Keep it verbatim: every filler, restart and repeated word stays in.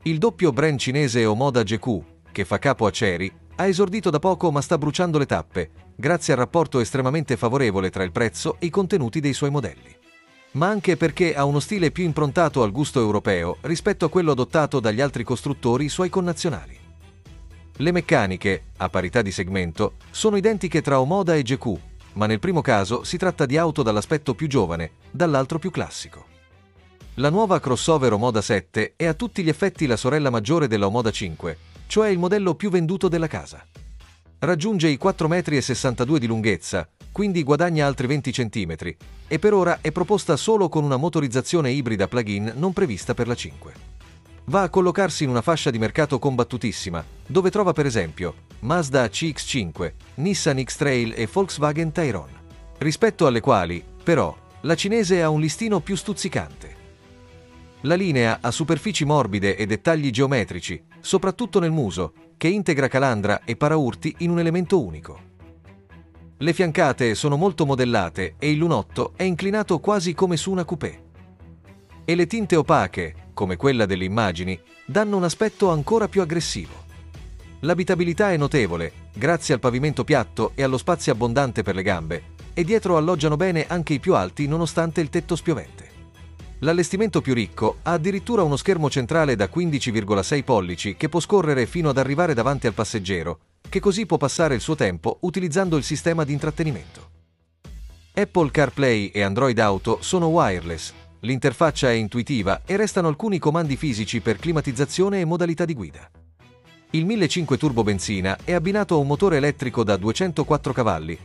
Il doppio brand cinese Omoda G Q, che fa capo a Chery, ha esordito da poco ma sta bruciando le tappe, grazie al rapporto estremamente favorevole tra il prezzo e i contenuti dei suoi modelli. Ma anche perché ha uno stile più improntato al gusto europeo rispetto a quello adottato dagli altri costruttori suoi connazionali. Le meccaniche, a parità di segmento, sono identiche tra Omoda e G Q, ma nel primo caso si tratta di auto dall'aspetto più giovane, dall'altro più classico. La nuova crossover Omoda sette è a tutti gli effetti la sorella maggiore della Omoda cinque, cioè il modello più venduto della casa. Raggiunge i quattro virgola sessantadue metri di lunghezza, quindi guadagna altri venti centimetri, e per ora è proposta solo con una motorizzazione ibrida plug-in non prevista per la cinque. Va a collocarsi in una fascia di mercato combattutissima, dove trova per esempio Mazda C X cinque, Nissan X-Trail e Volkswagen Tayron, rispetto alle quali, però, la cinese ha un listino più stuzzicante. La linea ha superfici morbide e dettagli geometrici, soprattutto nel muso, che integra calandra e paraurti in un elemento unico. Le fiancate sono molto modellate e il lunotto è inclinato quasi come su una coupé. E le tinte opache, come quella delle immagini, danno un aspetto ancora più aggressivo. L'abitabilità è notevole, grazie al pavimento piatto e allo spazio abbondante per le gambe, e dietro alloggiano bene anche i più alti nonostante il tetto spiovente. L'allestimento più ricco ha addirittura uno schermo centrale da quindici virgola sei pollici che può scorrere fino ad arrivare davanti al passeggero, che così può passare il suo tempo utilizzando il sistema di intrattenimento. Apple CarPlay e Android Auto sono wireless, l'interfaccia è intuitiva e restano alcuni comandi fisici per climatizzazione e modalità di guida. Il millecinquecento turbo benzina è abbinato a un motore elettrico da duecentoquattro cavalli,